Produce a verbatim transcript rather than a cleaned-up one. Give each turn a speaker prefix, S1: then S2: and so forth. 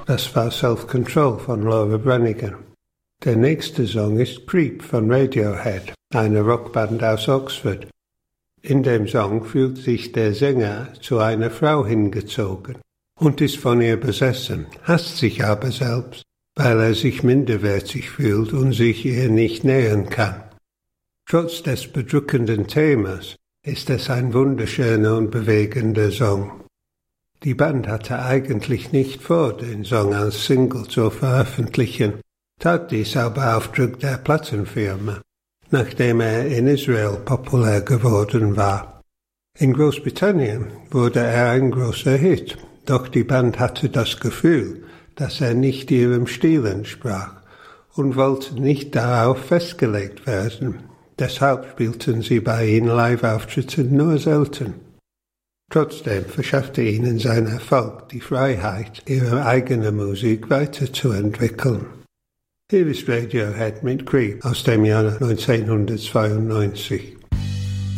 S1: Das war Self-Control von Laura Branigan. Der nächste Song ist Creep von Radiohead, eine Rockband aus Oxford. In dem Song fühlt sich der Sänger zu einer Frau hingezogen und ist von ihr besessen, hasst sich aber selbst, weil er sich minderwertig fühlt und sich ihr nicht nähern kann. Trotz des bedrückenden Themas ist es ein wunderschöner und bewegender Song. Die Band hatte eigentlich nicht vor, den Song als Single zu veröffentlichen, tat dies aber auf Druck der Plattenfirma, nachdem er in Israel populär geworden war. In Großbritannien wurde er ein großer Hit, doch die Band hatte das Gefühl, dass er nicht ihrem Stil entsprach und wollte nicht darauf festgelegt werden. Deshalb spielten sie bei ihren Live-Auftritten nur selten. Trotzdem verschaffte ihnen sein Erfolg die Freiheit, ihre eigene Musik weiterzuentwickeln. Hier ist Radiohead mit Creep aus dem Jahr neunzehnhundertzweiundneunzig.